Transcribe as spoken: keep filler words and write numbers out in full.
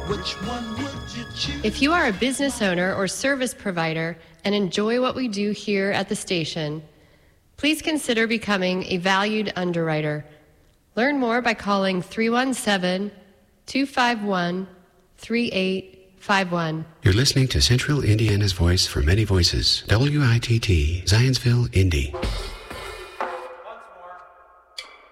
Which one would you choose? If you are a business owner or service provider and enjoy what we do here at the station, please consider becoming a valued underwriter. Learn more by calling three one seven, two five one, three eight five one. You're listening to Central Indiana's voice for many voices. W I T T, Zionsville, Indy.